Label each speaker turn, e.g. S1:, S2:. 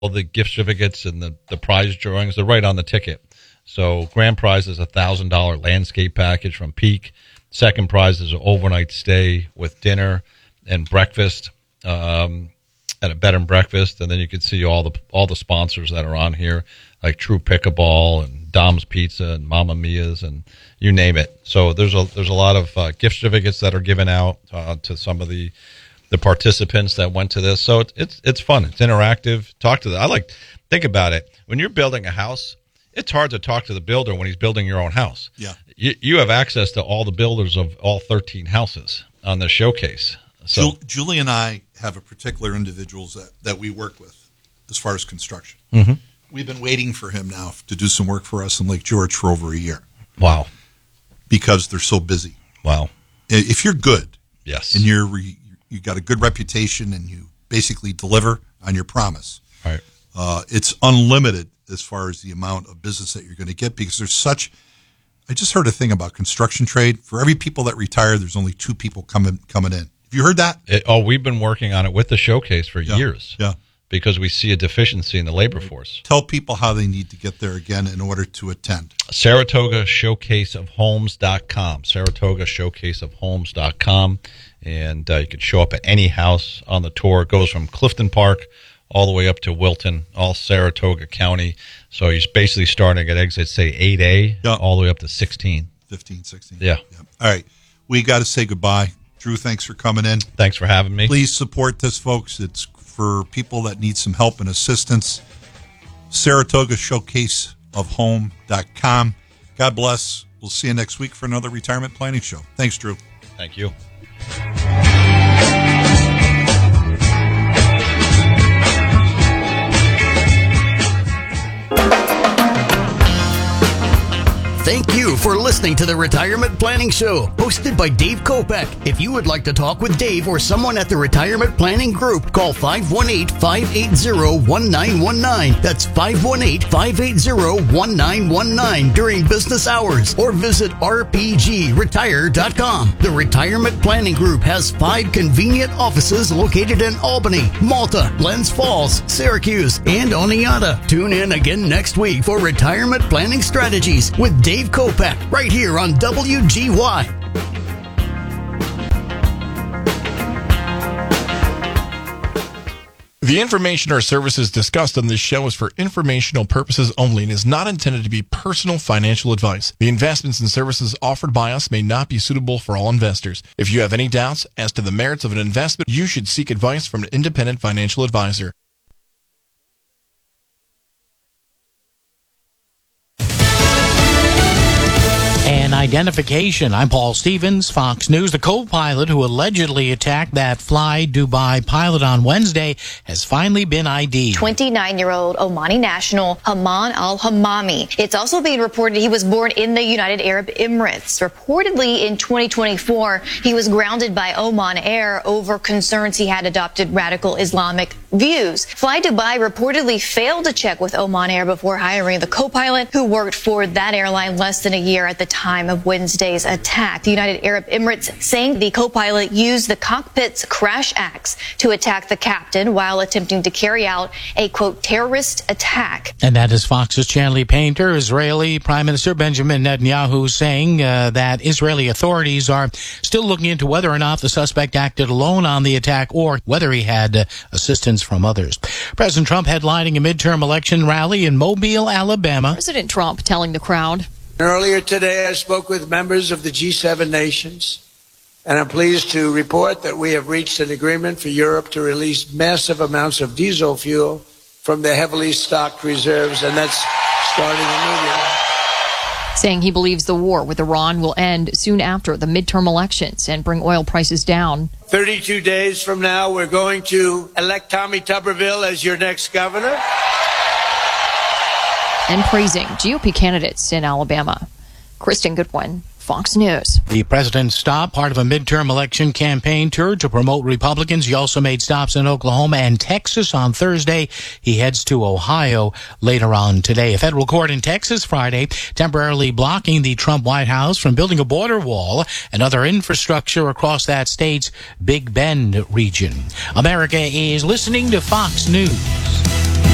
S1: all the gift certificates and the prize drawings, they're right on the ticket. So grand prize is $1,000 landscape package from Peak. Second prize is an overnight stay with dinner and breakfast at a bed and breakfast. And then you can see all the sponsors that are on here, like True Pickleball and Dom's Pizza and Mamma Mia's and you name it. So there's a lot of gift certificates that are given out to some of the participants that went to this. So it's fun. It's interactive. Talk to them. Think about it. When you're building a house, it's hard to talk to the builder when he's building your own house.
S2: Yeah.
S1: You have access to all the builders of all 13 houses on the showcase. So
S2: Julie and I have a particular individuals that we work with as far as construction.
S1: Mm-hmm.
S2: We've been waiting for him now to do some work for us in Lake George for over a year.
S1: Wow.
S2: Because they're so busy.
S1: Wow.
S2: If you're good,
S1: yes,
S2: and you got a good reputation and you basically deliver on your promise,
S1: right?
S2: It's unlimited as far as the amount of business that you're going to get because there's such. I just heard a thing about construction trade. For every people that retire, there's only 2 people coming in. Have you heard that?
S1: We've been working on it with the showcase for years.
S2: Yeah.
S1: Because we see a deficiency in the labor force.
S2: Tell people how they need to get there again in order to attend.
S1: SaratogaShowcaseOfHomes.com. SaratogaShowcaseOfHomes.com. And you can show up at any house on the tour. It goes from Clifton Park all the way up to Wilton, all Saratoga County. So he's basically starting at exit, say, 8A, all the way up to 16.
S2: 15, 16.
S1: Yeah.
S2: All right. We got to say goodbye. Drew, thanks for coming in.
S1: Thanks for having me.
S2: Please support this, folks. It's for people that need some help and assistance. SaratogaShowcaseOfHome.com. God bless. We'll see you next week for another retirement planning show. Thanks, Drew.
S1: Thank you.
S3: Thank you for listening to the Retirement Planning Show, hosted by Dave Kopech. If you would like to talk with Dave or someone at the Retirement Planning Group, call 518-580-1919. That's 518-580-1919 during business hours, or visit rpgretire.com. The Retirement Planning Group has 5 convenient offices located in Albany, Malta, Glens Falls, Syracuse, and Oneonta. Tune in again next week for Retirement Planning Strategies with Dave Kopech, right here on WGY.
S4: The information or services discussed on this show is for informational purposes only and is not intended to be personal financial advice. The investments and services offered by us may not be suitable for all investors. If you have any doubts as to the merits of an investment, you should seek advice from an independent financial advisor.
S5: An identification. I'm Paul Stevens, Fox News. The co-pilot who allegedly attacked that Fly Dubai pilot on Wednesday has finally been ID'd.
S6: 29-year-old Omani national Haman al-Hamami. It's also being reported he was born in the United Arab Emirates. Reportedly in 2024, he was grounded by Oman Air over concerns he had adopted radical Islamic views. Fly Dubai reportedly failed to check with Oman Air before hiring the co-pilot who worked for that airline less than a year at the time of Wednesday's attack. The United Arab Emirates saying the co-pilot used the cockpit's crash axe to attack the captain while attempting to carry out a, quote, terrorist attack.
S5: And that is Fox's Chanley Painter. Israeli Prime Minister Benjamin Netanyahu saying that Israeli authorities are still looking into whether or not the suspect acted alone on the attack or whether he had assistance from others. President Trump headlining a midterm election rally in Mobile, Alabama.
S7: President Trump telling the crowd,
S8: earlier today, I spoke with members of the G7 nations, and I'm pleased to report that we have reached an agreement for Europe to release massive amounts of diesel fuel from their heavily stocked reserves, and that's starting immediately.
S7: Saying he believes the war with Iran will end soon after the midterm elections and bring oil prices down.
S8: 32 days from now, we're going to elect Tommy Tuberville as your next governor.
S7: And praising GOP candidates in Alabama. Kristen Goodwin, Fox News.
S5: The president stopped part of a midterm election campaign tour to promote Republicans. He also made stops in Oklahoma and Texas on Thursday. He heads to Ohio later on today. A federal court in Texas Friday temporarily blocking the Trump White House from building a border wall and other infrastructure across that state's Big Bend region. America is listening to Fox News.